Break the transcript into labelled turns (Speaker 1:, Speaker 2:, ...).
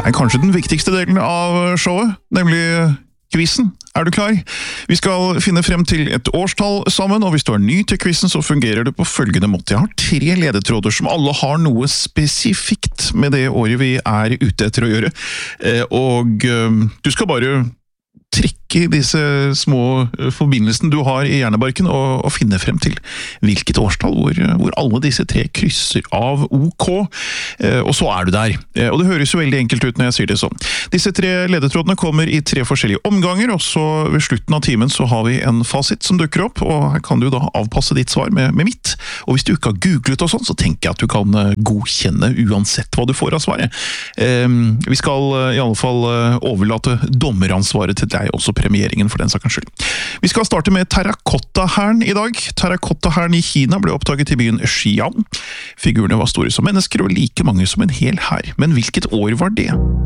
Speaker 1: kanskje den viktigste delen av showet, nemlig quizen. Er du klar? Vi skal finne frem til et årstall sammen, og hvis du er ny til quizen, så fungerer det på følgende måte. Jeg har 3 ledetråder som alle har noe spesifikt med det året vi er ute etter å gjøre. Og du skal bare trekke disse små forbindelsene du har i hjernebarken og finne frem til hvilket årstall hvor alle disse 3 krysser av OK, og så er du der. Og det høres jo veldig enkelt ut når jeg sier det sånn. Disse 3 ledetrådene kommer i 3 forskjellige omganger, og så ved slutten av timen så har vi en fasit som dukker opp, og her kan du da avpasse ditt svar med mitt. Og hvis du ikke har googlet og sånn, så tenker jeg at du kan godkjenne uansett hva du får av svaret. Vi skal i alle fall overlate dommeransvaret til deg, også premieringen for den sakens skyld. Vi skal starte med terrakotta-hæren i dag. Terrakotta-hæren i Kina ble oppdaget i byen Xi'an. Figurene var store som mennesker og like mange som en hel hær. Men hvilket år var det?